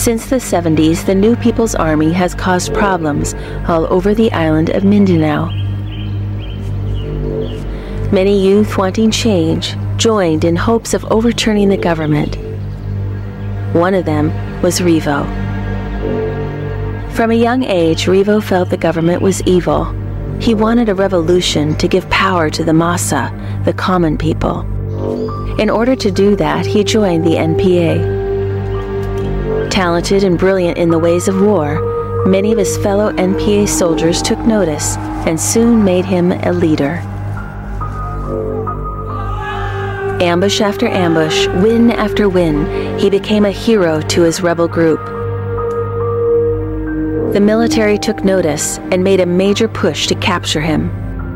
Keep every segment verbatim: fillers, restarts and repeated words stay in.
Since the seventies, the New People's Army has caused problems all over the island of Mindanao. Many youth wanting change joined in hopes of overturning the government. One of them was Revo. From a young age, Revo felt the government was evil. He wanted a revolution to give power to the masa, the common people. In order to do that, he joined the N P A. Talented and brilliant in the ways of war, many of his fellow N P A soldiers took notice and soon made him a leader. Ambush after ambush, win after win, he became a hero to his rebel group. The military took notice and made a major push to capture him.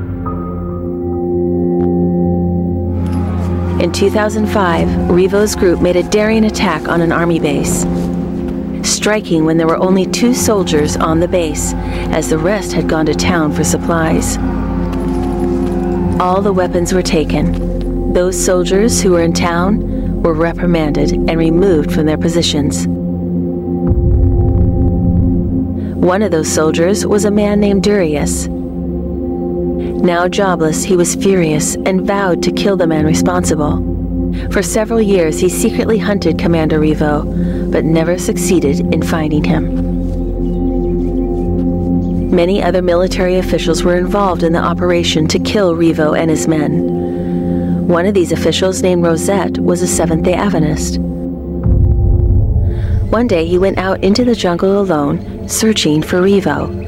In two thousand five, Revo's group made a daring attack on an army base, striking when there were only two soldiers on the base, as the rest had gone to town for supplies. All the weapons were taken. Those soldiers who were in town were reprimanded and removed from their positions. One of those soldiers was a man named Durius. Now jobless, he was furious and vowed to kill the man responsible. For several years, he secretly hunted Commander Revo, but never succeeded in finding him. Many other military officials were involved in the operation to kill Revo and his men. One of these officials, named Rosette, was a Seventh-day Adventist. One day he went out into the jungle alone, searching for Revo.